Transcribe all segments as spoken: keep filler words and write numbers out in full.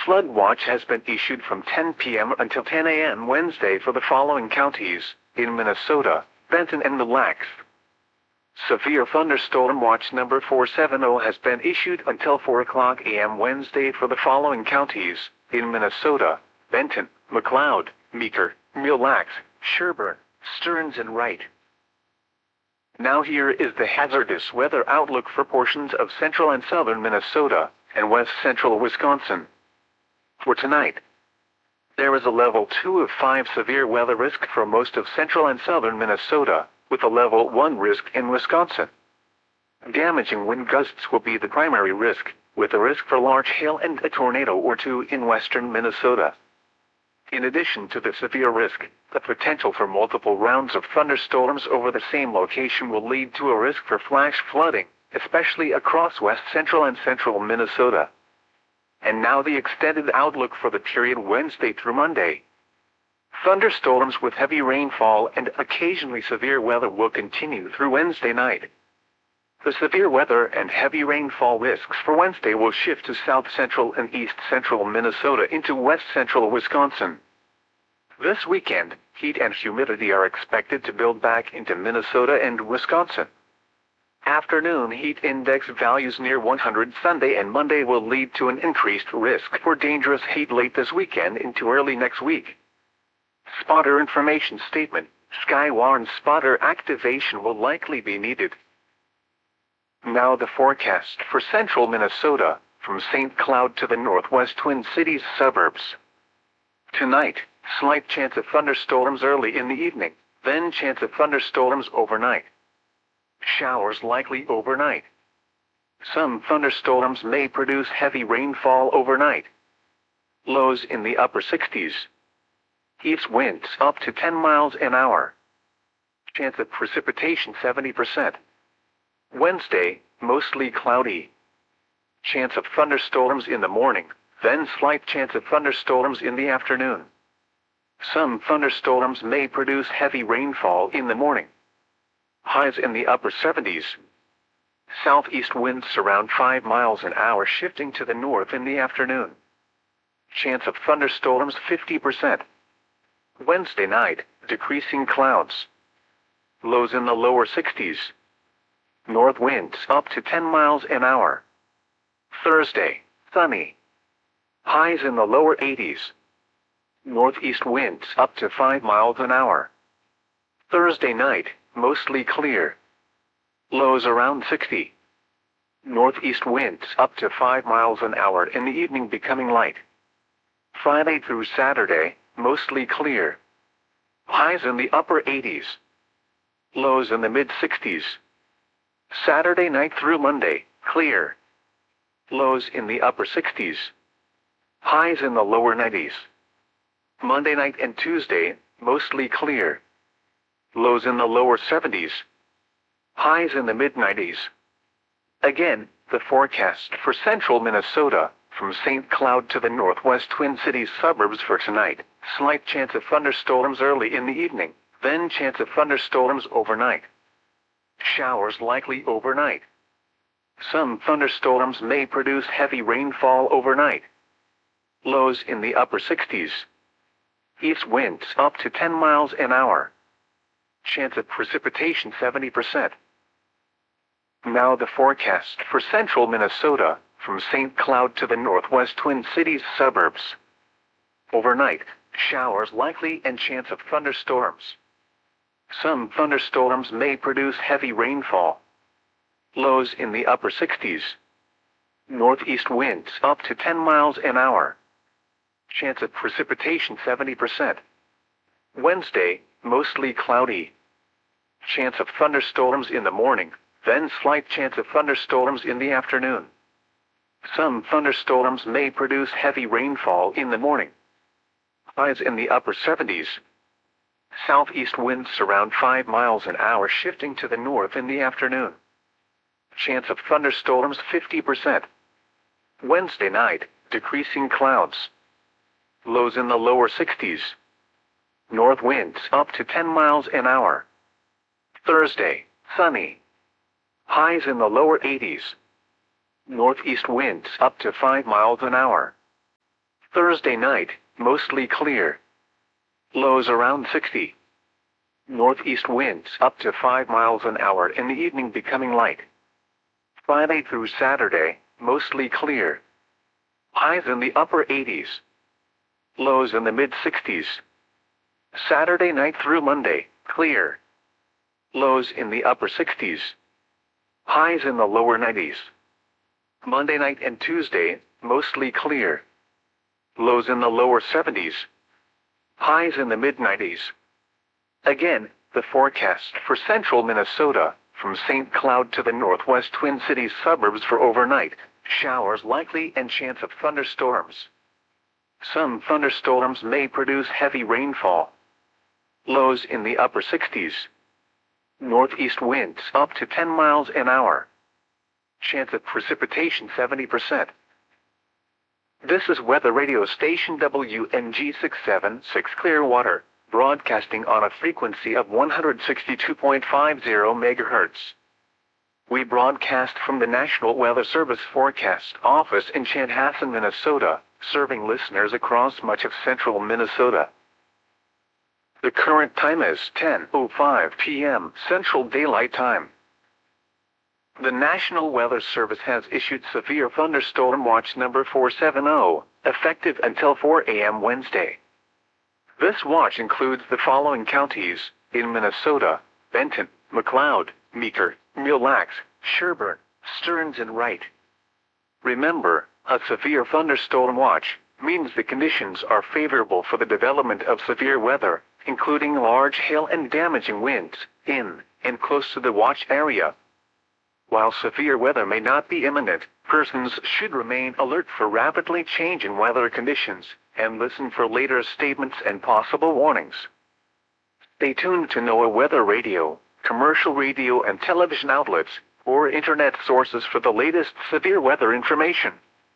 flood watch has been issued from ten p m until ten a m Wednesday for the following counties in Minnesota: Benton and Mille Lacs. Severe thunderstorm watch number four seventy has been issued until four o'clock a m Wednesday for the following counties in Minnesota: Benton, McLeod, Meeker, Mille Lacs, Sherburne, Stearns and Wright. Now here is the hazardous weather outlook for portions of central and southern Minnesota and west central Wisconsin. For tonight, there is a level two of five severe weather risk for most of central and southern Minnesota, with a level one risk in Wisconsin. Damaging wind gusts will be the primary risk, with a risk for large hail and a tornado or two in western Minnesota. In addition to the severe risk, the potential for multiple rounds of thunderstorms over the same location will lead to a risk for flash flooding, especially across west central and central Minnesota. And now the extended outlook for the period Wednesday through Monday. Thunderstorms with heavy rainfall and occasionally severe weather will continue through Wednesday night. The severe weather and heavy rainfall risks for Wednesday will shift to south central and east central Minnesota into west central Wisconsin. This weekend, heat and humidity are expected to build back into Minnesota and Wisconsin. Afternoon heat index values near one hundred Sunday and Monday will lead to an increased risk for dangerous heat late this weekend into early next week. Spotter information statement: Skywarn spotter activation will likely be needed. Now the forecast for central Minnesota, from Saint Cloud to the northwest Twin Cities suburbs. Tonight, slight chance of thunderstorms early in the evening, then chance of thunderstorms overnight. Showers likely overnight. Some thunderstorms may produce heavy rainfall overnight. Lows in the upper sixties. East winds up to ten miles an hour. Chance of precipitation seventy percent. Wednesday, mostly cloudy. Chance of thunderstorms in the morning, then slight chance of thunderstorms in the afternoon. Some thunderstorms may produce heavy rainfall in the morning. Highs in the upper seventies. Southeast winds around five miles an hour shifting to the north in the afternoon. Chance of thunderstorms fifty percent. Wednesday night, decreasing clouds. Lows in the lower sixties. North winds up to ten miles an hour. Thursday, sunny. Highs in the lower eighties. Northeast winds up to five miles an hour. Thursday night, mostly clear. Lows around sixty. Northeast winds up to five miles an hour in the evening becoming light. Friday through Saturday, mostly clear. Highs in the upper eighties. Lows in the mid sixties. Saturday night through Monday, clear. Lows in the upper sixties. Highs in the lower nineties. Monday night and Tuesday, mostly clear. Lows in the lower seventies. Highs in the mid nineties. Again, the forecast for central Minnesota, from Saint Cloud to the northwest Twin Cities suburbs for tonight: slight chance of thunderstorms early in the evening, then chance of thunderstorms overnight. Showers likely overnight. Some thunderstorms may produce heavy rainfall overnight. Lows in the upper sixties. East winds up to ten miles an hour. Chance of precipitation seventy percent. Now the forecast for central Minnesota, from Saint Cloud to the northwest Twin Cities suburbs. Overnight, showers likely and chance of thunderstorms. Some thunderstorms may produce heavy rainfall. Lows in the upper sixties. Northeast winds up to ten miles an hour. Chance of precipitation seventy percent. Wednesday, mostly cloudy. Chance of thunderstorms in the morning, then slight chance of thunderstorms in the afternoon. Some thunderstorms may produce heavy rainfall in the morning. Highs in the upper seventies. Southeast winds around five miles an hour shifting to the north in the afternoon. Chance of thunderstorms fifty percent. Wednesday night, decreasing clouds. Lows in the lower sixties. North winds up to ten miles an hour. Thursday, sunny. Highs in the lower eighties. Northeast winds up to five miles an hour. Thursday night, mostly clear. Lows around sixty. Northeast winds up to five miles an hour in the evening becoming light. Friday through Saturday, mostly clear. Highs in the upper eighties. Lows in the mid-sixties. Saturday night through Monday, clear. Lows in the upper sixties. Highs in the lower nineties. Monday night and Tuesday, mostly clear. Lows in the lower seventies. Highs in the mid-nineties. Again, the forecast for central Minnesota, from Saint Cloud to the northwest Twin Cities suburbs for overnight, showers likely and chance of thunderstorms. Some thunderstorms may produce heavy rainfall. Lows in the upper sixties. Northeast winds up to ten miles an hour. Chance of precipitation seventy percent. This is weather radio station W N G six seven six Clearwater, broadcasting on a frequency of one hundred sixty-two point five zero megahertz. We broadcast from the National Weather Service Forecast Office in Chanhassen, Minnesota, serving listeners across much of central Minnesota. The current time is ten oh five p m Central Daylight Time. The National Weather Service has issued Severe Thunderstorm Watch number four seven zero, effective until four a m Wednesday. This watch includes the following counties in Minnesota: Benton, McLeod, Meeker, Mille Lacs, Sherburne, Stearns and Wright. Remember, a severe thunderstorm watch means the conditions are favorable for the development of severe weather, including large hail and damaging winds, in and close to the watch area. While severe weather may not be imminent, persons should remain alert for rapidly changing weather conditions and listen for later statements and possible warnings. Stay tuned to NOAA Weather Radio, commercial radio and television outlets, or internet sources for the latest severe weather information.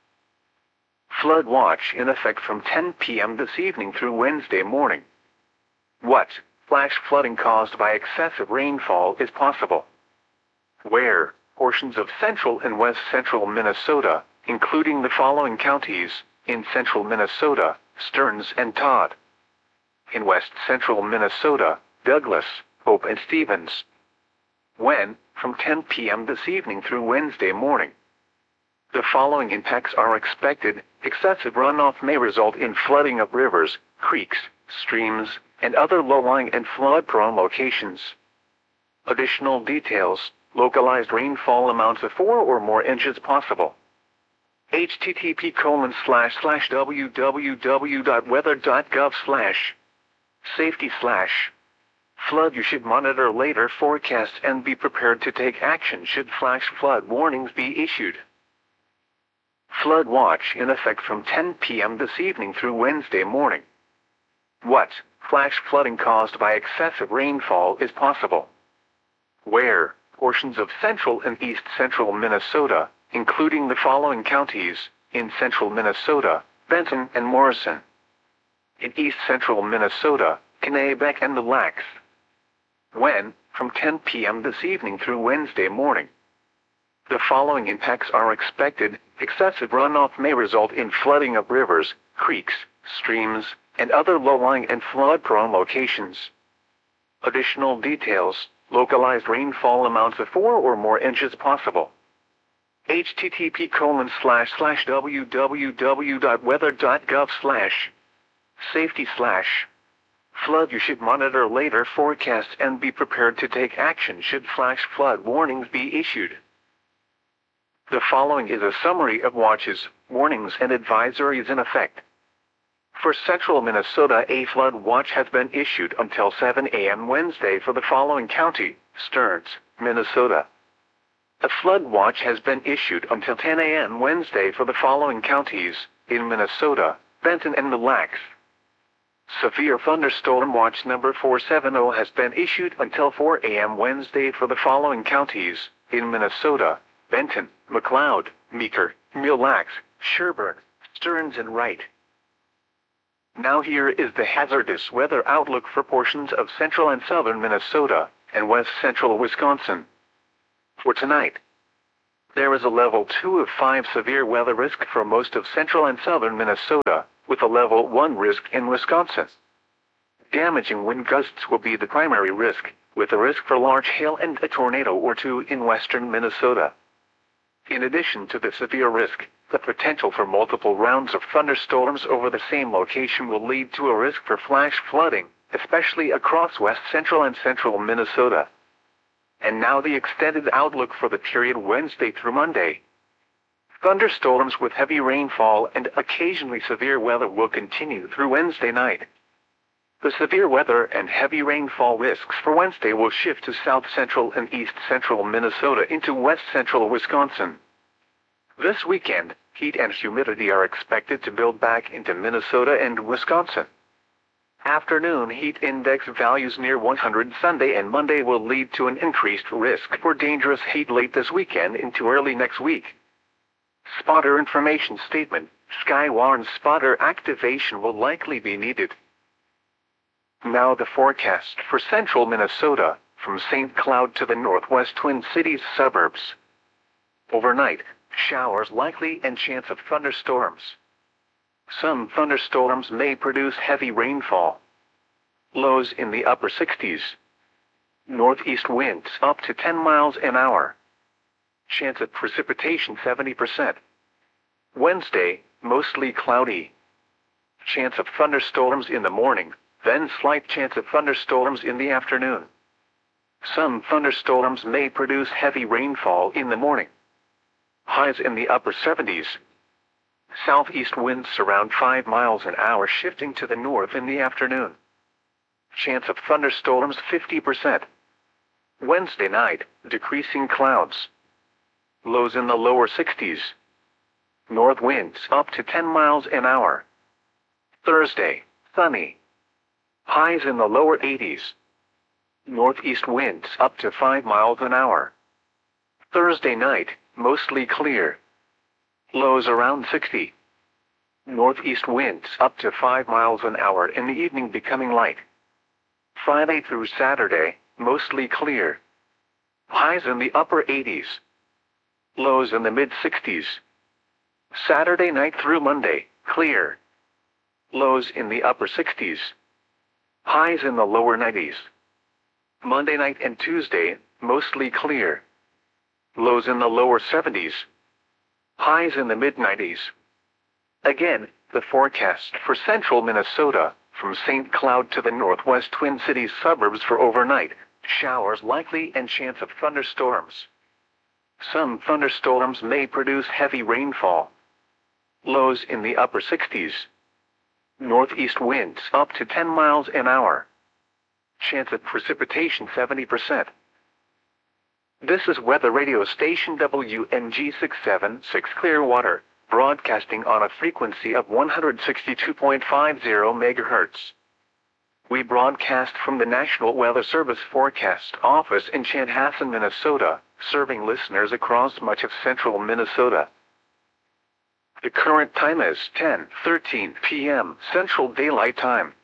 Flood watch in effect from ten p m this evening through Wednesday morning. What flash flooding caused by excessive rainfall is possible? Where portions of central and west central Minnesota, including the following counties in central Minnesota: Stearns and Todd. In west central Minnesota: Douglas, Hope and Stevens. When, from ten p m this evening through Wednesday morning. The following impacts are expected. Excessive runoff may result in flooding of rivers, creeks, streams, and other low-lying and flood-prone locations. Additional details: localized rainfall amounts of four or more inches possible. http colon slash slash www.weather.gov slash safety slash flood. You should monitor later forecasts and be prepared to take action should flash flood warnings be issued. Flood watch in effect from ten p m this evening through Wednesday morning. What flash flooding caused by excessive rainfall is possible? Where portions of central and east central Minnesota, including the following counties in central Minnesota: Benton and Morrison. In east central Minnesota: Kennebec and Mille Lacs. When, from ten p m this evening through Wednesday morning. The following impacts are expected. Excessive runoff may result in flooding of rivers, creeks, streams, and other low-lying and flood-prone locations. Additional details: localized rainfall amounts of four or more inches possible. http colon slash slash www.weather.gov slash safety slash flood. You should monitor later forecasts and be prepared to take action should flash flood warnings be issued. The following is a summary of watches, warnings and advisories in effect. For central Minnesota, a flood watch has been issued until seven a m Wednesday for the following county: Stearns, Minnesota. A flood watch has been issued until ten a m Wednesday for the following counties in Minnesota: Benton and Mille Lacs. Severe thunderstorm watch number four seven zero has been issued until four a m Wednesday for the following counties in Minnesota: Benton, McLeod, Meeker, Mille Lacs, Sherburne, Stearns and Wright. Now here is the hazardous weather outlook for portions of central and southern Minnesota and west central Wisconsin. For tonight, there is a level two of five severe weather risk for most of central and southern Minnesota, with a level one risk in Wisconsin. Damaging wind gusts will be the primary risk, with a risk for large hail and a tornado or two in western Minnesota. In addition to the severe risk, the potential for multiple rounds of thunderstorms over the same location will lead to a risk for flash flooding, especially across west central and central Minnesota. And now the extended outlook for the period Wednesday through Monday. Thunderstorms with heavy rainfall and occasionally severe weather will continue through Wednesday night. The severe weather and heavy rainfall risks for Wednesday will shift to south central and east central Minnesota into west central Wisconsin. This weekend, heat and humidity are expected to build back into Minnesota and Wisconsin. Afternoon heat index values near one hundred Sunday and Monday will lead to an increased risk for dangerous heat late this weekend into early next week. Spotter information statement: Skywarn spotter activation will likely be needed. Now the forecast for central Minnesota, from Saint Cloud to the northwest Twin Cities suburbs. Overnight, showers likely and chance of thunderstorms. Some thunderstorms may produce heavy rainfall. Lows in the upper sixties. Northeast winds up to ten miles an hour. Chance of precipitation seventy percent. Wednesday, mostly cloudy. Chance of thunderstorms in the morning, then slight chance of thunderstorms in the afternoon. Some thunderstorms may produce heavy rainfall in the morning. Highs in the upper seventies. Southeast winds around five miles an hour shifting to the north in the afternoon. Chance of thunderstorms fifty percent. Wednesday night, decreasing clouds. Lows in the lower sixties. North winds up to ten miles an hour. Thursday, sunny. Highs in the lower eighties. Northeast winds up to five miles an hour. Thursday night, mostly clear. Lows around sixty. Northeast winds up to five miles an hour in the evening becoming light. Friday through Saturday, mostly clear. Highs in the upper eighties. Lows in the mid sixties. Saturday night through Monday, clear. Lows in the upper sixties. Highs in the lower nineties. Monday night and Tuesday, mostly clear. Lows in the lower seventies. Highs in the mid nineties. Again, the forecast for central Minnesota, from Saint Cloud to the northwest Twin Cities suburbs for overnight, showers likely and chance of thunderstorms. Some thunderstorms may produce heavy rainfall. Lows in the upper sixties. Northeast winds up to ten miles an hour. Chance of precipitation seventy percent. This is weather radio station W N G six seven six Clearwater, broadcasting on a frequency of one hundred sixty-two point five zero megahertz. We broadcast from the National Weather Service Forecast Office in Chanhassen, Minnesota, serving listeners across much of central Minnesota. The current time is ten thirteen p m Central Daylight Time.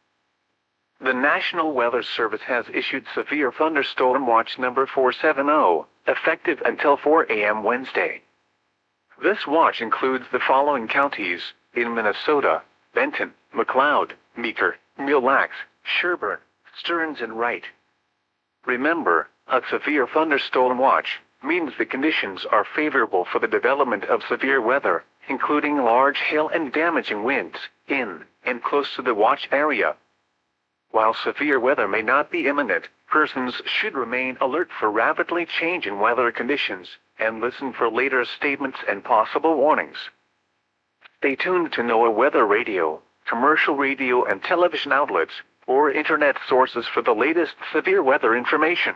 The National Weather Service has issued severe thunderstorm watch number four seventy, effective until four a m Wednesday. This watch includes the following counties in Minnesota: Benton, McLeod, Meeker, Mille Lacs, Sherburne, Stearns and Wright. Remember, a severe thunderstorm watch means the conditions are favorable for the development of severe weather, including large hail and damaging winds, in and close to the watch area. While severe weather may not be imminent, persons should remain alert for rapidly changing weather conditions, and listen for later statements and possible warnings. Stay tuned to NOAA Weather Radio, commercial radio and television outlets, or internet sources for the latest severe weather information.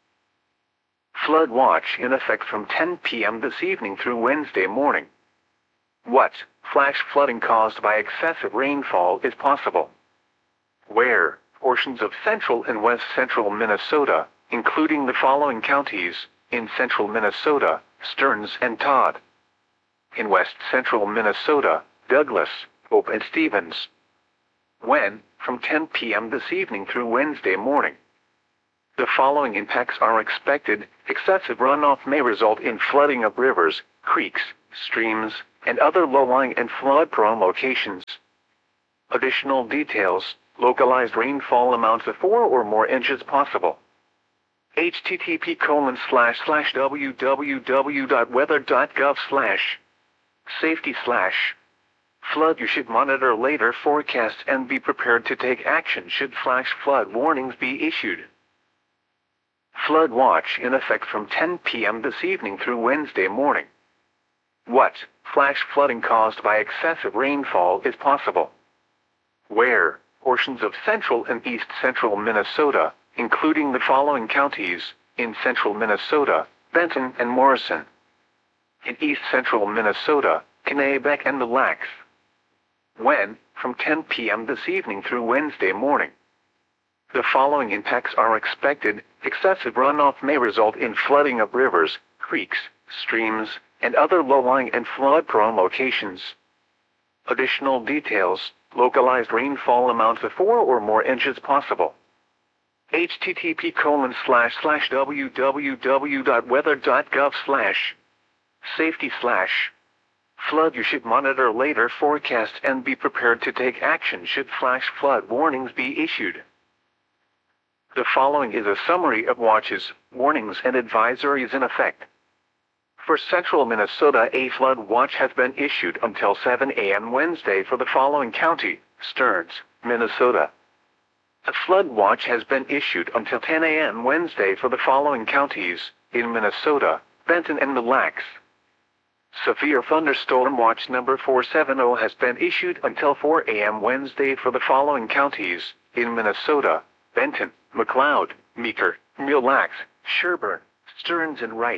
Flood watch in effect from ten p m this evening through Wednesday morning. What flash flooding caused by excessive rainfall is possible? Where portions of central and west central Minnesota, including the following counties in central Minnesota: Stearns and Todd. In west central Minnesota, Douglas, Hope and Stevens. When, from ten p m this evening through Wednesday morning. The following impacts are expected. Excessive runoff may result in flooding of rivers, creeks, streams, and other low-lying and flood-prone locations. Additional details, localized rainfall amounts of four or more inches possible. http colon slash slash www.weather.gov slash safety slash flood. You should monitor later forecasts and be prepared to take action should flash flood warnings be issued. Flood watch in effect from ten p m this evening through Wednesday morning. What flash flooding caused by excessive rainfall is possible? Where portions of central and east central Minnesota, including the following counties, in central Minnesota, Benton and Morrison. In east central Minnesota, Kennebec and Mille Lacs. When, from ten p m this evening through Wednesday morning. The following impacts are expected. Excessive runoff may result in flooding of rivers, creeks, streams, and other low-lying and flood-prone locations. Additional details, localized rainfall amounts of four or more inches possible. http colon slash slash www.weather.gov slash safety slash flood. You should monitor later forecasts and be prepared to take action should flash flood warnings be issued. The following is a summary of watches, warnings and advisories in effect. For central Minnesota, a flood watch has been issued until seven a m Wednesday for the following county: Stearns, Minnesota. A flood watch has been issued until ten a m Wednesday for the following counties, in Minnesota, Benton and Mille Lacs. Severe thunderstorm watch number four seven zero has been issued until four a m Wednesday for the following counties, in Minnesota, Benton, McLeod, Meeker, Mille Lacs, Sherburne, Stearns and Wright.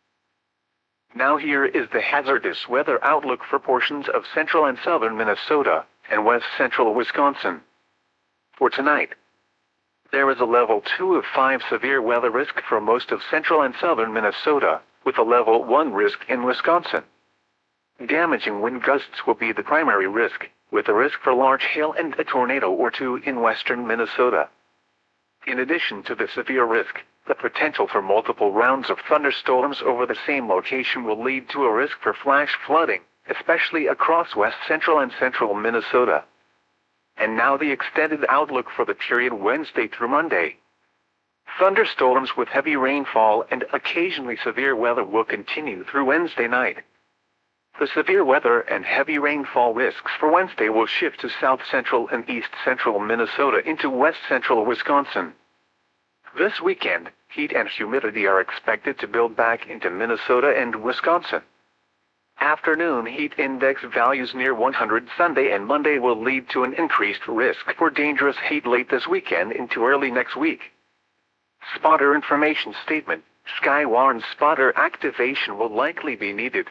Now here is the hazardous weather outlook for portions of central and southern Minnesota, and west central Wisconsin. For tonight, there is a level two of five severe weather risk for most of central and southern Minnesota, with a level one risk in Wisconsin. Damaging wind gusts will be the primary risk, with a risk for large hail and a tornado or two in western Minnesota. In addition to the severe risk, the potential for multiple rounds of thunderstorms over the same location will lead to a risk for flash flooding, especially across west central and central Minnesota. And now the extended outlook for the period Wednesday through Monday. Thunderstorms with heavy rainfall and occasionally severe weather will continue through Wednesday night. The severe weather and heavy rainfall risks for Wednesday will shift to south central and east central Minnesota into west central Wisconsin. This weekend, heat and humidity are expected to build back into Minnesota and Wisconsin. Afternoon heat index values near one hundred Sunday and Monday will lead to an increased risk for dangerous heat late this weekend into early next week. Spotter information statement: Skywarn spotter activation will likely be needed.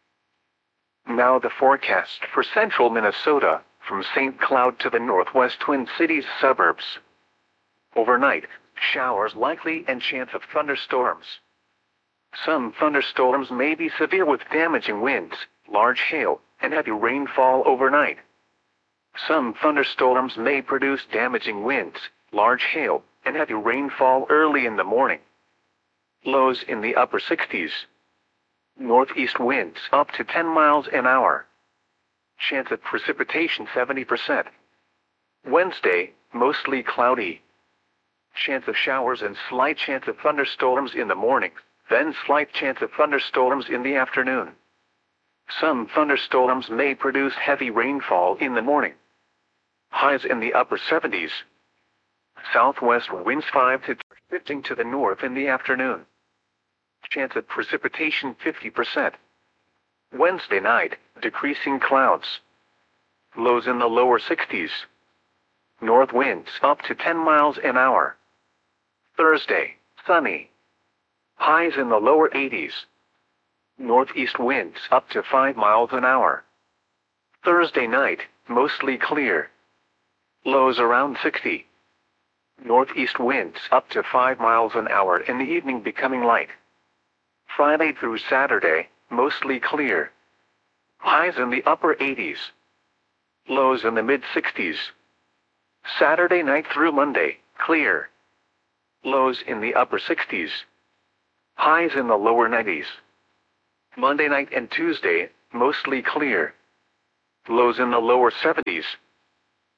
Now the forecast for central Minnesota, from Saint Cloud to the northwest Twin Cities suburbs. Overnight, showers likely and chance of thunderstorms. Some thunderstorms may be severe with damaging winds, large hail, and heavy rainfall overnight. Some thunderstorms may produce damaging winds, large hail, and heavy rainfall early in the morning. Lows in the upper sixties. Northeast winds up to ten miles an hour. Chance of precipitation seventy percent. Wednesday, mostly cloudy. Chance of showers and slight chance of thunderstorms in the morning, then slight chance of thunderstorms in the afternoon. Some thunderstorms may produce heavy rainfall in the morning. Highs in the upper seventies. Southwest winds five to ten, drifting to the north in the afternoon. Chance of precipitation fifty percent. Wednesday night, decreasing clouds. Lows in the lower sixties. North winds up to ten miles an hour. Thursday, sunny. Highs in the lower eighties. Northeast winds up to five miles an hour. Thursday night, mostly clear. Lows around sixty. Northeast winds up to five miles an hour in the evening becoming light. Friday through Saturday, mostly clear. Highs in the upper eighties. Lows in the mid-sixties. Saturday night through Monday, clear. Lows in the upper sixties. Highs in the lower nineties. Monday night and Tuesday, mostly clear. Lows in the lower seventies.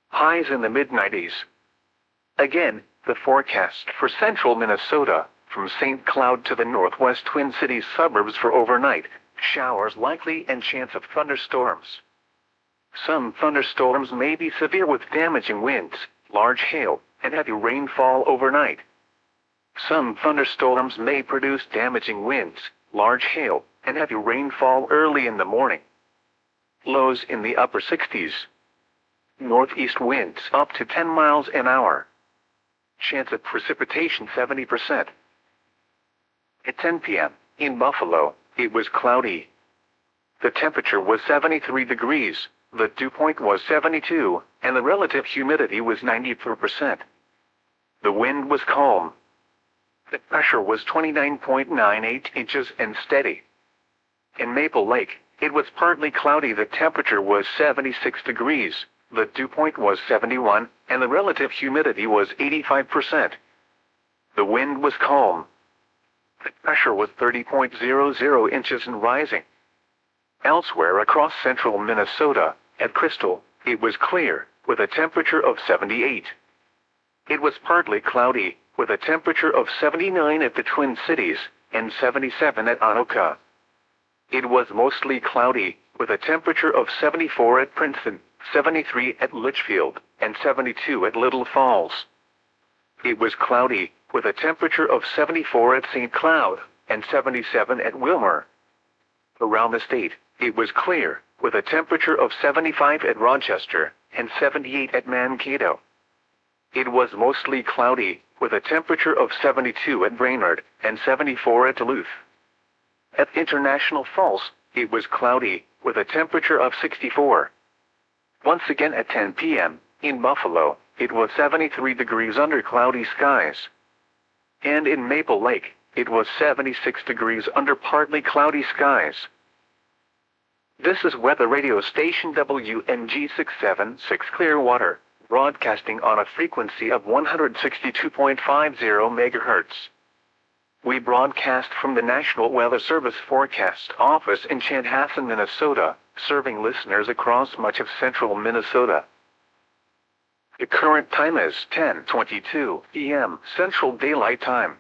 Highs in the mid nineties. Again, the forecast for central Minnesota, from Saint Cloud to the northwest Twin Cities suburbs for overnight, showers likely and chance of thunderstorms. Some thunderstorms may be severe with damaging winds, large hail, and heavy rainfall overnight. Some thunderstorms may produce damaging winds, large hail, and heavy rainfall early in the morning. Lows in the upper sixties. Northeast winds up to ten miles an hour. Chance of precipitation seventy percent. At ten p m, in Buffalo, it was cloudy. The temperature was seventy-three degrees, the dew point was seventy-two, and the relative humidity was ninety-four percent. The wind was calm. The pressure was twenty-nine point nine eight inches and steady. In Maple Lake, it was partly cloudy. The temperature was seventy-six degrees, the dew point was seventy-one, and the relative humidity was eighty-five percent. The wind was calm. The pressure was thirty point zero zero inches and rising. Elsewhere across central Minnesota, at Crystal, it was clear, with a temperature of seventy-eight. It was partly cloudy, with a temperature of seventy-nine at the Twin Cities, and seventy-seven at Anoka. It was mostly cloudy, with a temperature of seventy-four at Princeton, seventy-three at Litchfield, and seventy-two at Little Falls. It was cloudy, with a temperature of seventy-four at Saint Cloud, and seventy-seven at Wilmer. Around the state, it was clear, with a temperature of seventy-five at Rochester, and seventy-eight at Mankato. It was mostly cloudy, with a temperature of seventy-two at Brainerd, and seventy-four at Duluth. At International Falls, it was cloudy, with a temperature of sixty-four. Once again at ten p m, in Buffalo, it was seventy-three degrees under cloudy skies. And in Maple Lake, it was seventy-six degrees under partly cloudy skies. This is weather radio station W N G six seven six Clearwater, broadcasting on a frequency of one hundred sixty-two point five zero megahertz. We broadcast from the National Weather Service Forecast Office in Chanhassen, Minnesota, serving listeners across much of central Minnesota. The current time is ten twenty-two p m Central Daylight Time.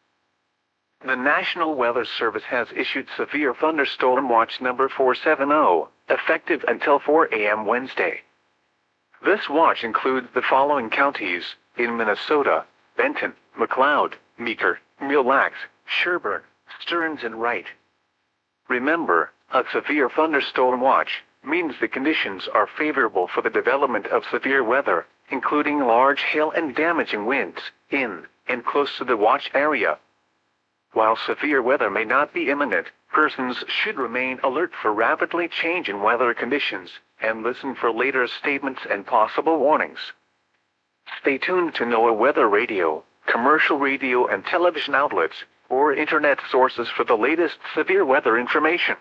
The National Weather Service has issued severe thunderstorm watch number four seventy, effective until four a m Wednesday. This watch includes the following counties in Minnesota: Benton, McLeod, Meeker, Mille Lacs, Sherburne, Stearns, and Wright. Remember, a severe thunderstorm watch means the conditions are favorable for the development of severe weather, including large hail and damaging winds, in and close to the watch area. While severe weather may not be imminent, persons should remain alert for rapidly changing weather conditions, and listen for later statements and possible warnings. Stay tuned to NOAA Weather Radio, commercial radio and television outlets, or internet sources for the latest severe weather information.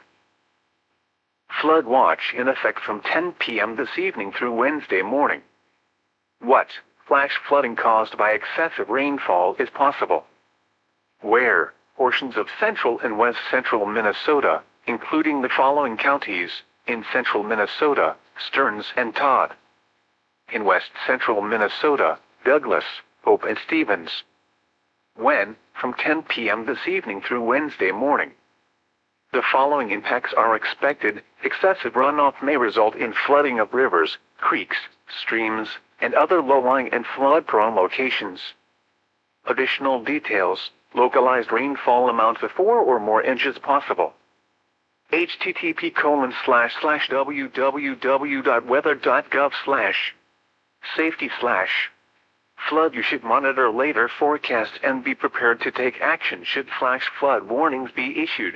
Flood watch in effect from ten p m this evening through Wednesday morning. What flash flooding caused by excessive rainfall is possible? Where portions of central and west central Minnesota, including the following counties in central Minnesota: Stearns and Todd. In west central Minnesota: Douglas, Hope, and Stevens. When, from ten p m this evening through Wednesday morning. The following impacts are expected. Excessive runoff may result in flooding of rivers, creeks, streams, and other low-lying and flood-prone locations. Additional details: localized rainfall amounts of four or more inches possible. H T T P colon slash slash www dot weather dot gov slash safety slash flood. You should monitor later forecasts and be prepared to take action should flash flood warnings be issued.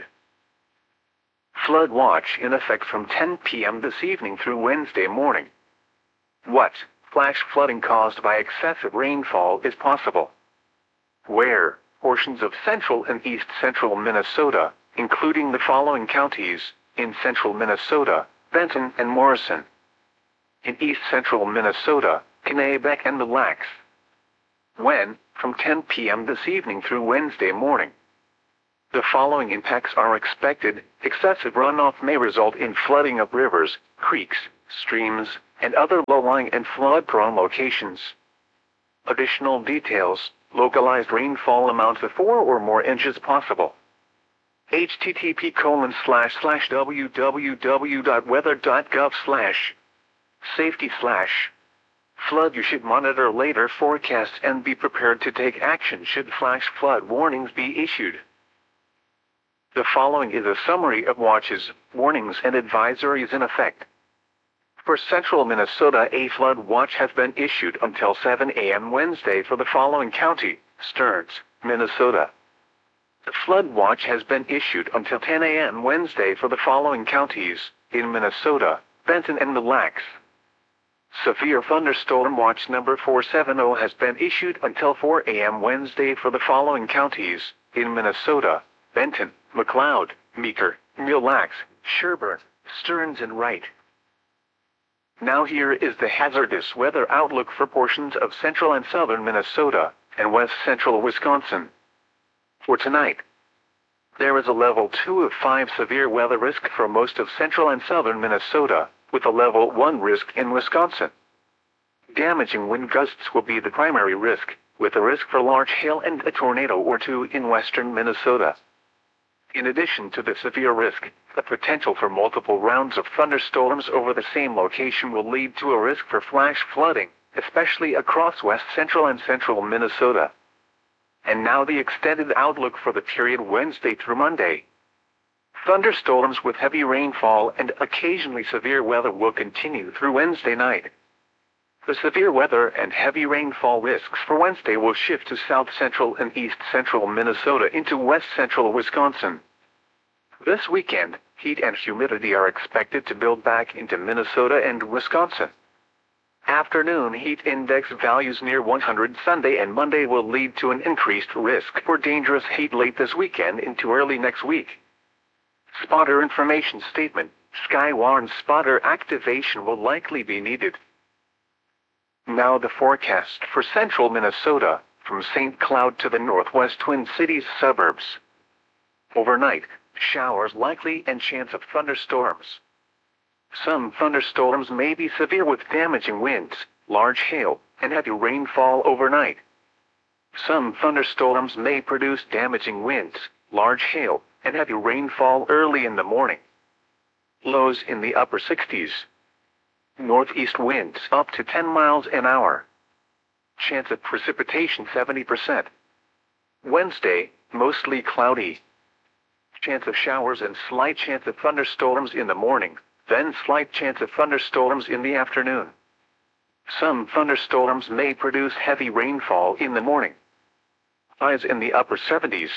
Flood watch in effect from ten p m this evening through Wednesday morning. What flash flooding caused by excessive rainfall is possible? Where portions of central and east central Minnesota, including the following counties in central Minnesota: Benton and Morrison. In east central Minnesota: Kennebec and Mille Lacs. When, from ten p m this evening through Wednesday morning. The following impacts are expected. Excessive runoff may result in flooding of rivers, creeks, streams, and other low-lying and flood-prone locations. Additional details: localized rainfall amounts of four or more inches possible. http colon slash slash www.weather.gov slash safety slash flood. You should monitor later forecasts and be prepared to take action should flash flood warnings be issued. The following is a summary of watches, warnings, and advisories in effect. For central Minnesota, a flood watch has been issued until seven a m Wednesday for the following county: Stearns, Minnesota. The flood watch has been issued until ten a m Wednesday for the following counties in Minnesota: Benton and Mille Lacs. Severe thunderstorm watch number four seventy has been issued until four a m Wednesday for the following counties in Minnesota: Benton, McLeod, Meeker, Mille Lacs, Sherburne, Stearns, and Wright. Now here is the hazardous weather outlook for portions of central and southern Minnesota and west central Wisconsin. For tonight, there is a level two of five severe weather risk for most of central and southern Minnesota, with a level one risk in Wisconsin. Damaging wind gusts will be the primary risk, with a risk for large hail and a tornado or two in western Minnesota. In addition to the severe risk, the potential for multiple rounds of thunderstorms over the same location will lead to a risk for flash flooding, especially across west central and central Minnesota. And now the extended outlook for the period Wednesday through Monday. Thunderstorms with heavy rainfall and occasionally severe weather will continue through Wednesday night. The severe weather and heavy rainfall risks for Wednesday will shift to south central and east central Minnesota into west central Wisconsin. This weekend, heat and humidity are expected to build back into Minnesota and Wisconsin. Afternoon heat index values near one hundred Sunday and Monday will lead to an increased risk for dangerous heat late this weekend into early next week. Spotter information statement: Skywarn spotter activation will likely be needed. Now the forecast for central Minnesota, from Saint Cloud to the northwest Twin Cities suburbs. Overnight, showers likely and chance of thunderstorms. Some thunderstorms may be severe with damaging winds, large hail, and heavy rainfall overnight. Some thunderstorms may produce damaging winds, large hail, and heavy rainfall early in the morning. Lows in the upper sixties. Northeast winds up to ten miles an hour. Chance of precipitation seventy percent. Wednesday, mostly cloudy. Chance of showers and slight chance of thunderstorms in the morning, then slight chance of thunderstorms in the afternoon. Some thunderstorms may produce heavy rainfall in the morning. Highs in the upper seventies.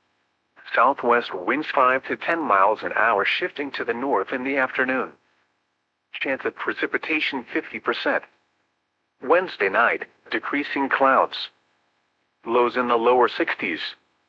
Southwest winds five to ten miles an hour shifting to the north in the afternoon. Chance of precipitation fifty percent. Wednesday night, decreasing clouds. Lows in the lower sixties.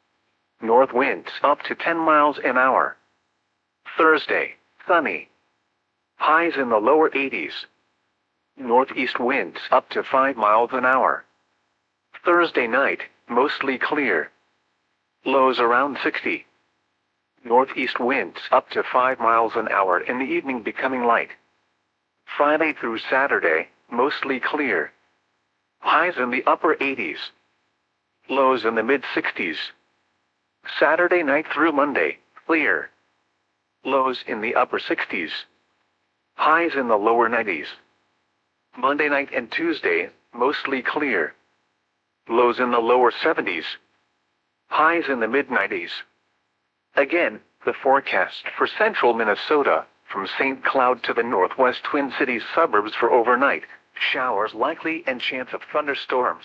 North winds up to ten miles an hour. Thursday, sunny. Highs in the lower eighties. Northeast winds up to five miles an hour. Thursday night, mostly clear. Lows around sixty. Northeast winds up to five miles an hour in the evening becoming light. Friday through Saturday, mostly clear. Highs in the upper eighties. Lows in the mid sixties. Saturday night through Monday, clear. Lows in the upper sixties. Highs in the lower nineties. Monday night and Tuesday, mostly clear. Lows in the lower seventies. Highs in the mid nineties. Again, the forecast for central Minnesota, from Saint Cloud to the northwest Twin Cities suburbs for overnight: showers likely and chance of thunderstorms.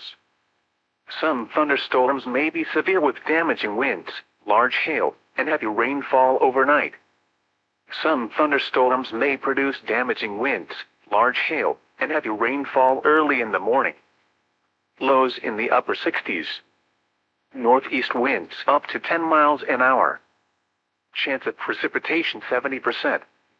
Some thunderstorms may be severe with damaging winds, large hail, and heavy rainfall overnight. Some thunderstorms may produce damaging winds, large hail, and heavy rainfall early in the morning. Lows in the upper sixties. Northeast winds up to ten miles an hour. Chance of precipitation seventy percent.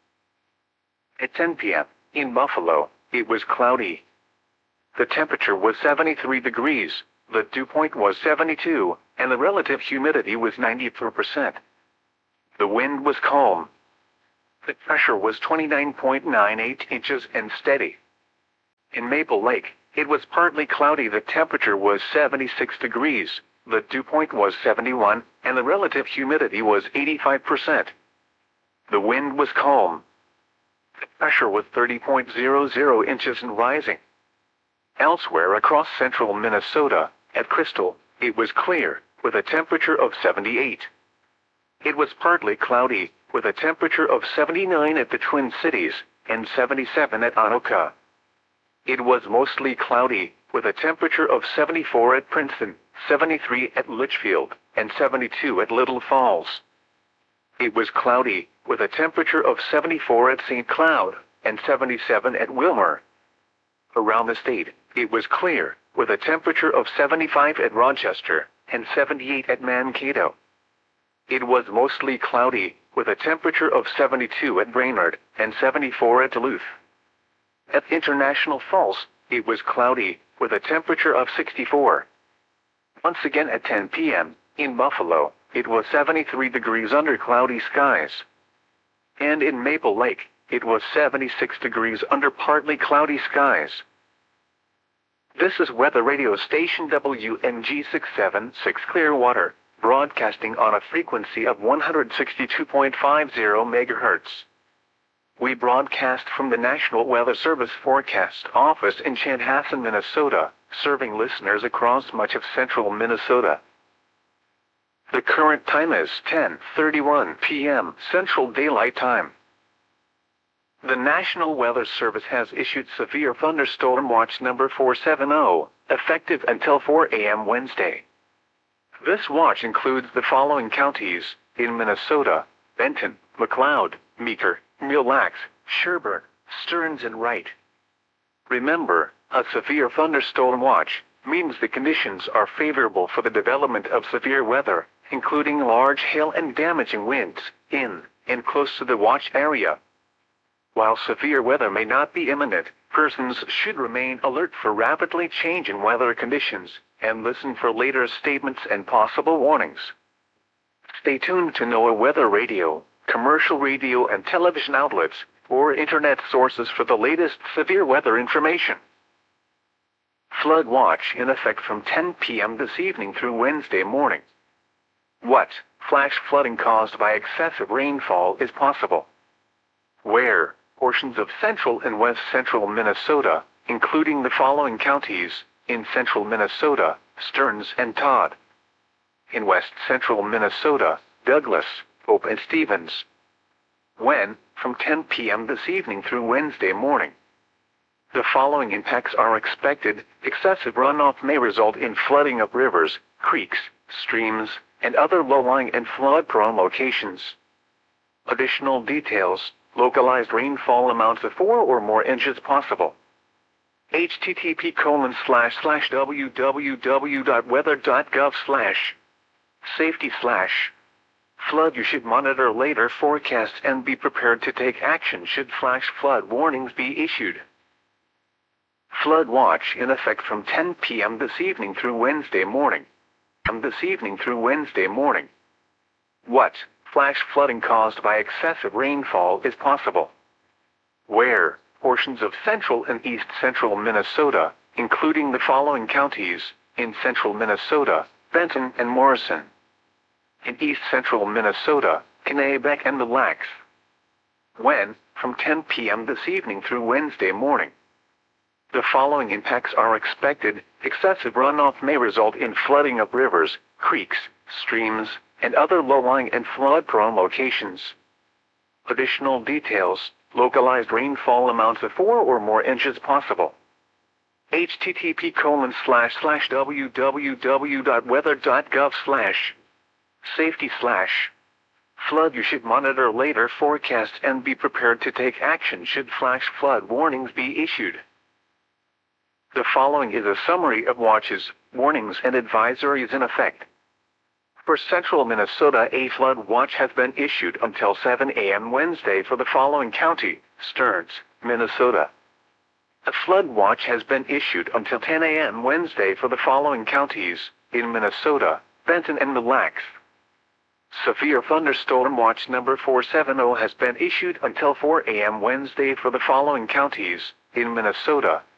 At ten p m, in Buffalo, it was cloudy. The temperature was seventy-three degrees, the dew point was seventy-two, and the relative humidity was ninety-four percent. The wind was calm. The pressure was twenty-nine point nine eight inches and steady. In Maple Lake, it was partly cloudy. The temperature was seventy-six degrees, the dew point was seventy-one, and the relative humidity was eighty-five percent. The wind was calm. The pressure was thirty point zero zero inches and rising. Elsewhere across central Minnesota, at Crystal, it was clear, with a temperature of seventy-eight. It was partly cloudy, with a temperature of seventy-nine at the Twin Cities, and seventy-seven at Anoka. It was mostly cloudy, with a temperature of seventy-four at Princeton, seventy-three at Litchfield, and seventy-two at Little Falls. It was cloudy, with a temperature of seventy-four at Saint Cloud, and seventy-seven at Wilmer. Around the state, it was clear, with a temperature of seventy-five at Rochester, and seventy-eight at Mankato. It was mostly cloudy, with a temperature of seventy-two at Brainerd, and seventy-four at Duluth. At International Falls, it was cloudy, with a temperature of sixty-four. Once again at ten p m, in Buffalo, it was seventy-three degrees under cloudy skies. And in Maple Lake, it was seventy-six degrees under partly cloudy skies. This is weather radio station W N G six seven six Clearwater, broadcasting on a frequency of one hundred sixty-two point five zero megahertz. We broadcast from the National Weather Service Forecast Office in Chanhassen, Minnesota, serving listeners across much of central Minnesota. The current time is ten thirty-one p m Central Daylight Time. The National Weather Service has issued Severe Thunderstorm Watch number four seventy, effective until four a m Wednesday. This watch includes the following counties in Minnesota: Benton, McLeod, Meeker, Mille Lacs, Sherburne, Stearns, and Wright. Remember, a severe thunderstorm watch means the conditions are favorable for the development of severe weather, including large hail and damaging winds, in and close to the watch area. While severe weather may not be imminent, persons should remain alert for rapidly changing weather conditions, and listen for later statements and possible warnings. Stay tuned to NOAA Weather Radio, commercial radio and television outlets, or internet sources for the latest severe weather information. Flood watch in effect from ten p m this evening through Wednesday morning. What flash flooding caused by excessive rainfall is possible? Where portions of central and west central Minnesota, including the following counties in central Minnesota: Stearns and Todd. In west central Minnesota: Douglas, Pope, and Stevens. When from ten p m this evening through Wednesday morning. The following impacts are expected. Excessive runoff may result in flooding of rivers, creeks, streams, and other low-lying and flood-prone locations. Additional details: localized rainfall amounts of four or more inches possible. http colon slash slash www.weather.gov slash safety slash flood. You should monitor later forecasts and be prepared to take action should flash flood warnings be issued. Flood watch in effect from ten p m this evening through Wednesday morning. From this evening through Wednesday morning. What flash flooding caused by excessive rainfall is possible? Where portions of central and east central Minnesota, including the following counties in central Minnesota: Benton and Morrison. In east central Minnesota: Kennebec and Mille Lacs. When from ten p m this evening through Wednesday morning. The following impacts are expected. Excessive runoff may result in flooding of rivers, creeks, streams, and other low-lying and flood-prone locations. Additional details: localized rainfall amounts of four or more inches possible. http colon slash slash www.weather.gov slash safety slash flood. You should monitor later forecasts and be prepared to take action should flash flood warnings be issued. The following is a summary of watches, warnings, and advisories in effect. For central Minnesota, a flood watch has been issued until seven a m Wednesday for the following county: Stearns, Minnesota. A flood watch has been issued until ten a m Wednesday for the following counties in Minnesota: Benton and Mille Lacs. Severe thunderstorm watch number four seven zero has been issued until four A M Wednesday for the following counties: in Minnesota,